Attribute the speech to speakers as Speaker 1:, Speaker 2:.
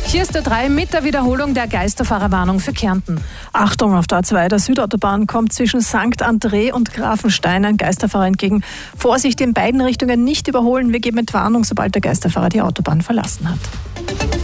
Speaker 1: Hier ist der 3 mit der Wiederholung der Geisterfahrerwarnung für Kärnten.
Speaker 2: Achtung, auf der A2 der Südautobahn kommt zwischen St. André und Grafenstein ein Geisterfahrer entgegen. Vorsicht, in beiden Richtungen nicht überholen. Wir geben Entwarnung, sobald der Geisterfahrer die Autobahn verlassen hat.